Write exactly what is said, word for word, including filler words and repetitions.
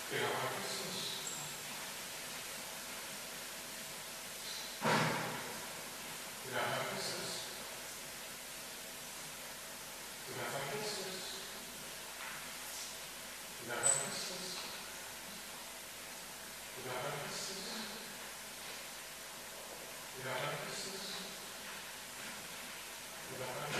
Did I have this? Did I have this? Did I have this? Did I have this? Did I have this? Did I have this? Did I have